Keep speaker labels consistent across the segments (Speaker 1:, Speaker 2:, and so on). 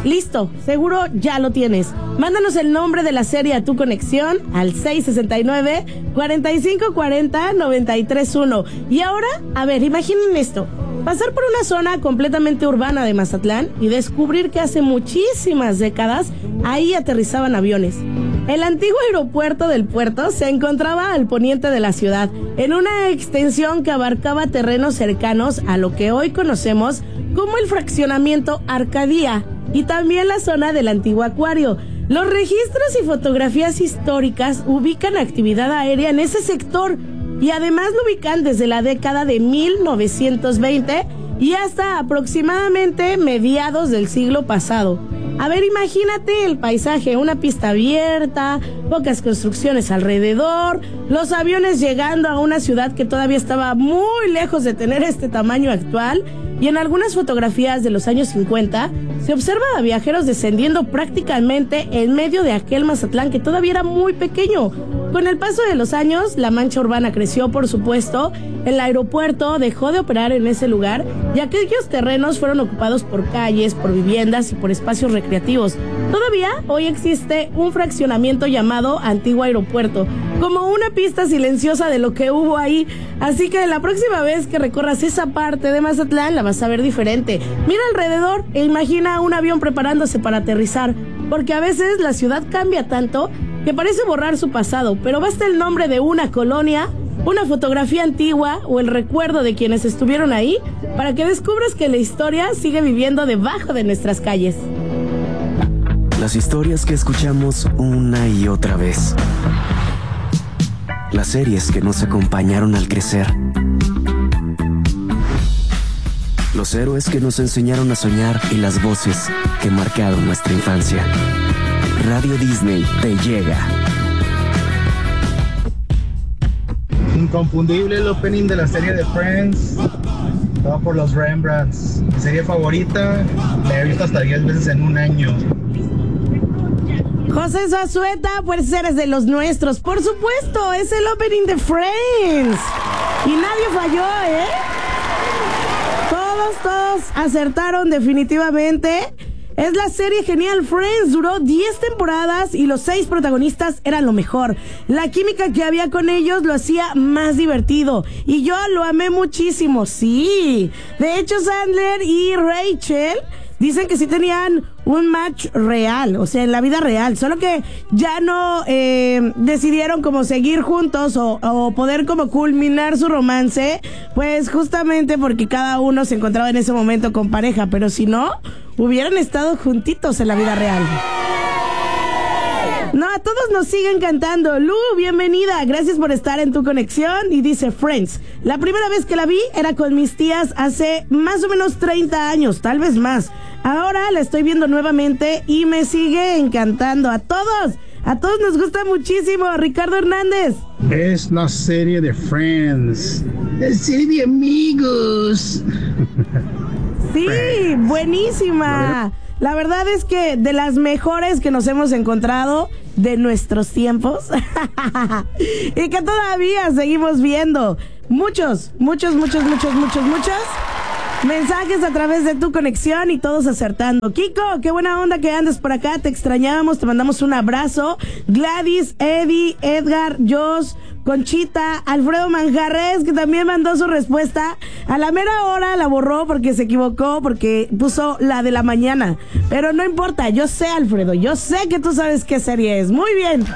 Speaker 1: Listo, seguro ya lo tienes. Mándanos el nombre de la serie a tu conexión al 669-4540-931. Y ahora, a ver, imaginen esto. Pasar por una zona completamente urbana de Mazatlán y descubrir que hace muchísimas décadas ahí aterrizaban aviones. El antiguo aeropuerto del puerto se encontraba al poniente de la ciudad, en una extensión que abarcaba terrenos cercanos a lo que hoy conocemos como el fraccionamiento Arcadia y también la zona del antiguo acuario. Los registros y fotografías históricas ubican actividad aérea en ese sector y además lo ubican desde la década de 1920 y hasta aproximadamente mediados del siglo pasado. A ver, imagínate el paisaje, una pista abierta, pocas construcciones alrededor, los aviones llegando a una ciudad que todavía estaba muy lejos de tener este tamaño actual, y en algunas fotografías de los años 50 se observa a viajeros descendiendo prácticamente en medio de aquel Mazatlán que todavía era muy pequeño. Con el paso de los años, la mancha urbana creció, por supuesto, el aeropuerto dejó de operar en ese lugar y aquellos terrenos fueron ocupados por calles, por viviendas y por espacios recreativos. Todavía hoy existe un fraccionamiento llamado Antiguo Aeropuerto, como una pista silenciosa de lo que hubo ahí. Así que la próxima vez que recorras esa parte de Mazatlán la vas a ver diferente. Mira alrededor e imagina un avión preparándose para aterrizar, porque a veces la ciudad cambia tanto que parece borrar su pasado, pero basta el nombre de una colonia, una fotografía antigua o el recuerdo de quienes estuvieron ahí para que descubras que la historia sigue viviendo debajo de nuestras calles.
Speaker 2: Las historias que escuchamos una y otra vez. Las series que nos acompañaron al crecer. Los héroes que nos enseñaron a soñar y las voces que marcaron nuestra infancia. Radio Disney te llega.
Speaker 3: Inconfundible el opening de la serie de Friends. Todo por los Rembrandts. Mi serie favorita, la he visto hasta 10 veces en un año.
Speaker 1: José Zazueta, pues eres de los nuestros. Por supuesto, es el opening de Friends. Y nadie falló, ¿eh? Todos acertaron definitivamente. Es la serie genial Friends, duró 10 temporadas y los 6 protagonistas eran lo mejor. La química que había con ellos lo hacía más divertido y yo lo amé muchísimo, sí. De hecho, Chandler y Rachel dicen que sí tenían un match real, o sea, en la vida real, solo que ya no decidieron como seguir juntos o poder como culminar su romance, pues justamente porque cada uno se encontraba en ese momento con pareja, pero si no, hubieran estado juntitos en la vida real. No, a todos nos siguen cantando. Lu, bienvenida, gracias por estar en tu conexión. Y dice Friends, la primera vez que la vi era con mis tías hace más o menos 30 años, tal vez más. Ahora la estoy viendo nuevamente y me sigue encantando. A todos nos gusta muchísimo. Ricardo Hernández.
Speaker 4: Es la serie de Friends. La serie de amigos.
Speaker 1: Sí, Friends. Buenísima. La verdad es que de las mejores que nos hemos encontrado de nuestros tiempos y que todavía seguimos viendo. Muchos mensajes a través de tu conexión y todos acertando. Kiko, qué buena onda que andes por acá, te extrañábamos, te mandamos un abrazo. Gladys, Eddie, Edgar, Josh, Conchita, Alfredo Manjarres, que también mandó su respuesta. A la mera hora la borró porque se equivocó, porque puso la de la mañana. Pero no importa, yo sé, Alfredo, yo sé que tú sabes qué serie es. Muy bien.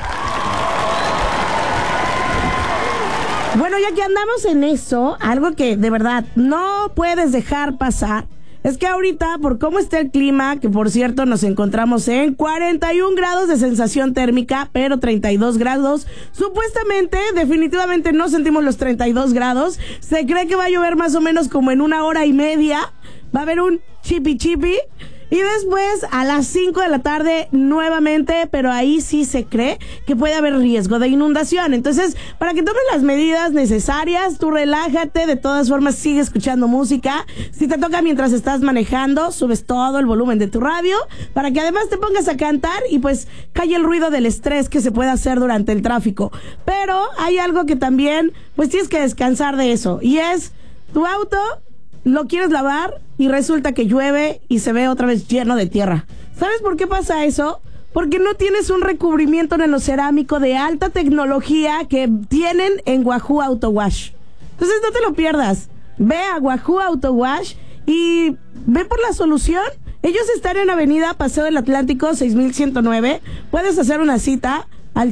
Speaker 1: Bueno, ya que andamos en eso, algo que de verdad no puedes dejar pasar es que ahorita, por cómo está el clima, que por cierto nos encontramos en 41 grados de sensación térmica, pero 32 grados, supuestamente, definitivamente no sentimos los 32 grados, se cree que va a llover más o menos como en 1 hora y media, va a haber un chipi, y después a las 5 de la tarde nuevamente, pero ahí sí se cree que puede haber riesgo de inundación. Entonces, para que tomes las medidas necesarias, tú relájate, de todas formas sigue escuchando música. Si te toca mientras estás manejando, subes todo el volumen de tu radio, para que además te pongas a cantar y pues calle el ruido del estrés que se puede hacer durante el tráfico. Pero hay algo que también, pues tienes que descansar de eso, y es tu auto. Lo quieres lavar, y resulta que llueve y se ve otra vez lleno de tierra. ¿Sabes por qué pasa eso? Porque no tienes un recubrimiento nanocerámico de alta tecnología que tienen en Wahoo Auto Wash. Entonces no te lo pierdas. Ve a Wahoo Auto Wash y ve por la solución. Ellos están en Avenida Paseo del Atlántico 6109. Puedes hacer una cita al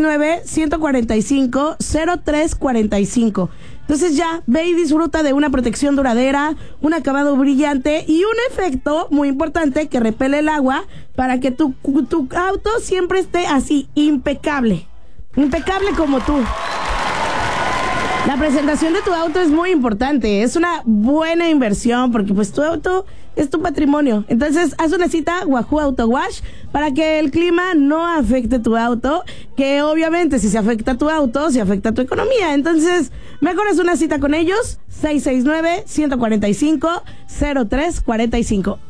Speaker 1: 669-145-0345. Entonces ya, ve y disfruta de una protección duradera, un acabado brillante y un efecto muy importante que repele el agua para que tu auto siempre esté así, impecable. Impecable como tú. La presentación de tu auto es muy importante, es una buena inversión porque pues tu auto es tu patrimonio. Entonces haz una cita Wahoo Auto Wash para que el clima no afecte tu auto, que obviamente si se afecta tu auto, se afecta tu economía. Entonces mejor haz una cita con ellos, 669-145-0345.